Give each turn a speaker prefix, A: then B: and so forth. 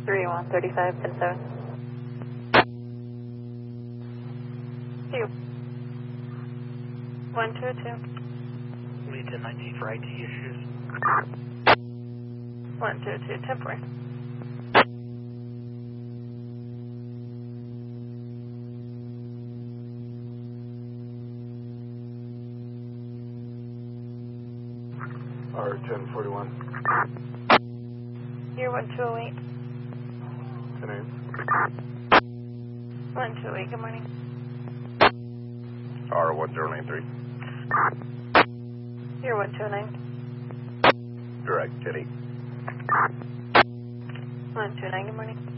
A: 3135, pin 7. You. 1202.
B: Lead to 19 for IT issues.
A: 122, temporary.
C: R1041.
A: You're 1208.
C: 10-8.
A: 128, good morning.
C: R1093.
A: You're 129.
C: Direct, 10-8.
A: 129, good morning.